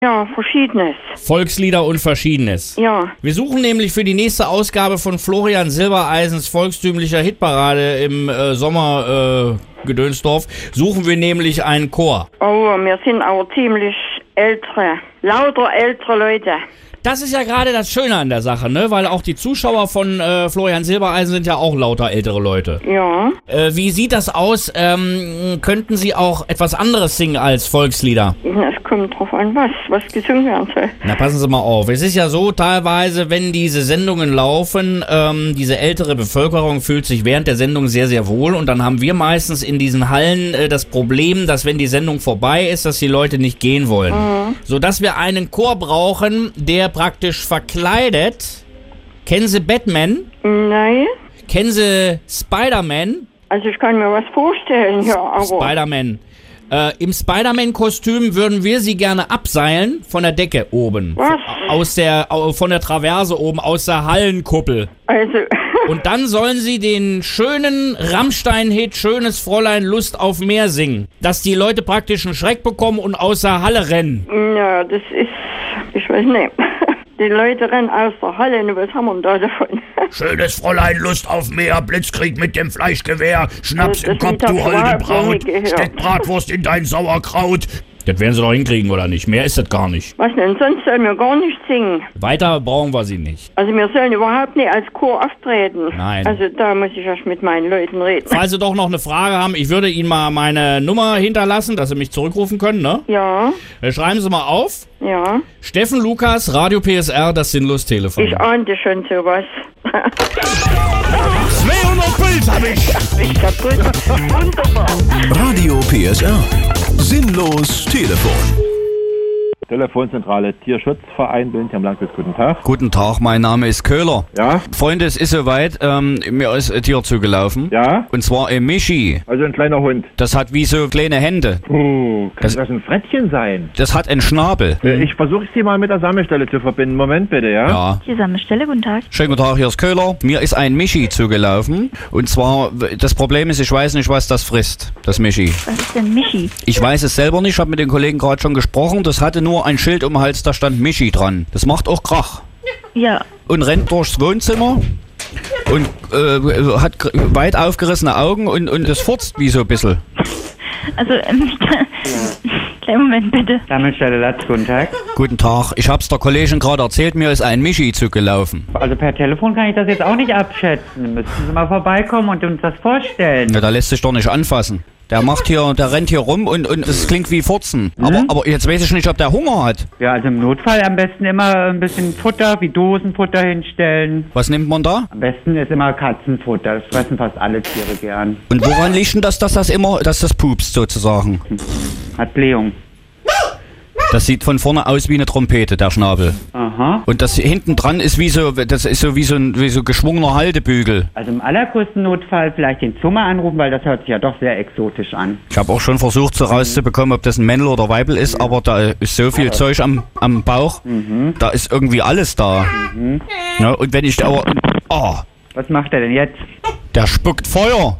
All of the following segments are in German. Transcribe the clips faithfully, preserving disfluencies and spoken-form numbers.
Ja, Verschiedenes. Volkslieder und Verschiedenes. Ja. Wir suchen nämlich für die nächste Ausgabe von Florian Silbereisens volkstümlicher Hitparade im äh, Sommer äh, Gedönsdorf, suchen wir nämlich einen Chor. Oh, wir sind aber ziemlich ältere, lauter ältere Leute. Das ist ja gerade das Schöne an der Sache, ne? Weil auch die Zuschauer von äh, Florian Silbereisen sind ja auch lauter ältere Leute. Ja. Äh, wie sieht das aus? Ähm, könnten Sie auch etwas anderes singen als Volkslieder? Es kommt drauf an, was, was gesungen werden soll. Na, passen Sie mal auf. Es ist ja so, teilweise, wenn diese Sendungen laufen, ähm, diese ältere Bevölkerung fühlt sich während der Sendung sehr, sehr wohl. Und dann haben wir meistens in diesen Hallen äh, das Problem, dass wenn die Sendung vorbei ist, dass die Leute nicht gehen wollen. Mhm. Sodass wir einen Chor brauchen, der praktisch verkleidet. Kennen Sie Batman? Nein. Kennen Sie Spider-Man? Also ich kann mir was vorstellen, ja, aber... Spider-Man. Äh, Im Spider-Man-Kostüm würden wir Sie gerne abseilen von der Decke oben. Was? Aus der, von der Traverse oben, aus der Hallenkuppel. Also... Und dann sollen Sie den schönen Rammstein-Hit Schönes Fräulein Lust auf Meer singen. Dass die Leute praktisch einen Schreck bekommen und aus der Halle rennen. Ja, das ist... Ich weiß nicht. Die Leute rennen aus der Halle, und was haben wir denn da davon? Schönes Fräulein, Lust auf Meer, Blitzkrieg mit dem Fleischgewehr, Schnaps Also, im Kopf, du holde Braut, steck Bratwurst in dein Sauerkraut. Das werden Sie doch hinkriegen, oder nicht? Mehr ist das gar nicht. Was denn? Sonst sollen wir gar nicht singen. Weiter brauchen wir Sie nicht. Also wir sollen überhaupt nicht als Chor auftreten. Nein. Also da muss ich erst mit meinen Leuten reden. Falls Sie doch noch eine Frage haben, ich würde Ihnen mal meine Nummer hinterlassen, dass Sie mich zurückrufen können, ne? Ja. Schreiben Sie mal auf. Ja. Steffen Lukas, Radio P S R, das Sinnlos-Telefon. Ich ahnte schon sowas. zweihundert Puls hab ich! Ich kaputt. Wunderbar. Radio P S R. Sinnlos Telefon. Telefonzentrale Tierschutzverein Böhntiam Landwirt, guten Tag. Guten Tag, mein Name ist Köhler. Ja? Freunde, es ist soweit, ähm, mir ist ein Tier zugelaufen. Ja? Und zwar ein Michi. Also ein kleiner Hund. Das hat wie so kleine Hände. Uh, kann Das- das, ein Frettchen sein? Das hat einen Schnabel. Äh, Ich versuche Sie mal mit der Sammelstelle zu verbinden. Moment bitte, ja? Ja. Die Sammelstelle, guten Tag. Schönen guten Tag, hier ist Köhler. Mir ist ein Michi zugelaufen. Und zwar, das Problem ist, ich weiß nicht, was das frisst, das Michi. Was ist denn Michi? Ich weiß es selber nicht, ich habe mit den Kollegen gerade schon gesprochen. Das hatte nur ein Schild um den Hals, da stand Michi dran. Das macht auch Krach. Ja, Und rennt durchs Wohnzimmer und äh, hat gr- weit aufgerissene Augen und, und das furzt wie so ein bisschen. also, ähm, kleinen Moment bitte. Sammelstelle Latz, guten Tag. Guten Tag, ich hab's der Kollegin gerade erzählt, mir ist ein Michi zugelaufen. Also per Telefon kann ich das jetzt auch nicht abschätzen. Müssten Sie mal vorbeikommen und uns das vorstellen. Ja, da lässt sich doch nicht anfassen. Der macht hier, der rennt hier rum und, und es klingt wie Furzen. Mhm. Aber, aber jetzt weiß ich nicht, ob der Hunger hat. Ja, also im Notfall am besten immer ein bisschen Futter, wie Dosenfutter hinstellen. Was nimmt man da? Am besten ist immer Katzenfutter. Das fressen fast alle Tiere gern. Und woran liegt denn das, dass das immer, dass das pupst sozusagen? Hat Blähung. Das sieht von vorne aus wie eine Trompete, der Schnabel. Aha. Und das hinten dran ist wie so, das ist so wie so ein, wie so geschwungener Haltebügel. Also im allergrößten Notfall vielleicht den Zoo mal anrufen, weil das hört sich ja doch sehr exotisch an. Ich habe auch schon versucht, so rauszubekommen, ob das ein Männl oder Weibel ist, aber da ist so viel Zeug am, am Bauch, da ist irgendwie alles da. Ja, und wenn ich aber, oh, Was macht er denn jetzt? der spuckt Feuer.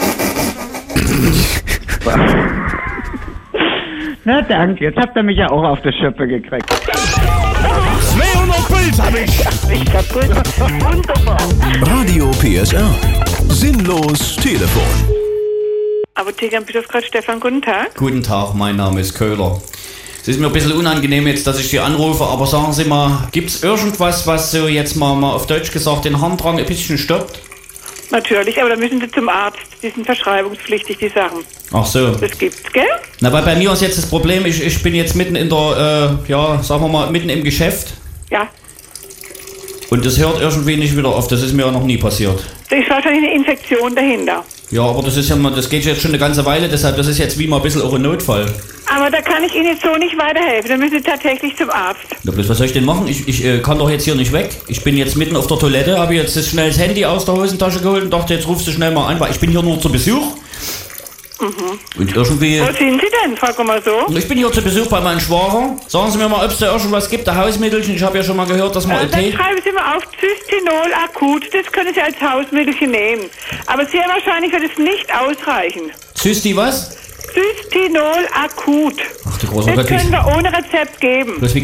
Na danke, jetzt habt ihr mich ja auch auf die Schippe gekriegt. zweihundert Puls hab ich! Ich kaputt. Wunderbar. Radio P S R. Sinnlos Telefon. Apotheker am Bischofsgrad, Stefan, guten Tag. Guten Tag, mein Name ist Köhler. Es ist mir ein bisschen unangenehm jetzt, dass ich Sie anrufe, aber sagen Sie mal, gibt's irgendwas, was so jetzt mal, mal auf Deutsch gesagt den Harndrang ein bisschen stoppt? Natürlich, aber da müssen Sie zum Arzt. Die sind verschreibungspflichtig, die Sachen. Ach so. Das gibt's, gell? Na, weil bei mir ist jetzt das Problem, ich, ich bin jetzt mitten in der, äh, ja, sagen wir mal, mitten im Geschäft. Ja. Und das hört irgendwie nicht wieder auf, das ist mir ja noch nie passiert. Da ist wahrscheinlich eine Infektion dahinter. Ja, aber das ist ja mal, das geht jetzt schon eine ganze Weile, deshalb, das ist jetzt wie mal ein bisschen auch ein Notfall. Aber da kann ich Ihnen jetzt so nicht weiterhelfen. Da müssen Sie tatsächlich zum Arzt. Ja, bloß was soll ich denn machen? Ich, ich äh, kann doch jetzt hier nicht weg. Ich bin jetzt mitten auf der Toilette, habe jetzt das schnell das Handy aus der Hosentasche geholt und dachte, jetzt rufst du schnell mal an, weil ich bin hier nur zu Besuch. Mhm. Und irgendwie... Wo sind Sie denn? Frag mal so. Ich bin hier zu Besuch bei meinem Schwager. Sagen Sie mir mal, ob es da irgendwas gibt, ein Hausmittelchen. Ich habe ja schon mal gehört, dass man... Äh, dann schreiben Sie mal auf Cysteinol akut. Das können Sie als Hausmittelchen nehmen. Aber sehr wahrscheinlich wird es nicht ausreichen. Cysti was? Cysteinol akut. Ach, die große Das Göttlich. können wir ohne Rezept geben. Das